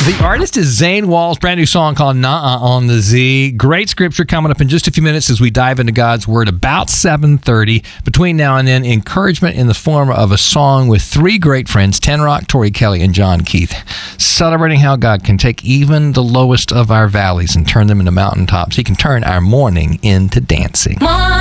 The artist is Zane Walls, brand new song called Nah on the Z. Great scripture coming up in just a few minutes as we dive into God's Word about 7:30. Between now and then, encouragement in the form of a song with three great friends, Ten Rock, Tori Kelly, and John Keith, celebrating how God can take even the lowest of our valleys and turn them into mountaintops. He can turn our mourning into dancing.